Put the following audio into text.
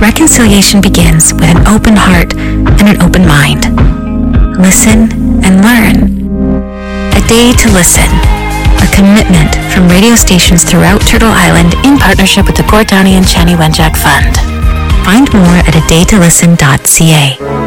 Reconciliation begins with an open heart and an open mind. Listen and learn. A Day to Listen, a commitment from radio stations throughout Turtle Island in partnership with the Port Downey and Chanie Wenjack Fund. Find more at adaytolisten.ca.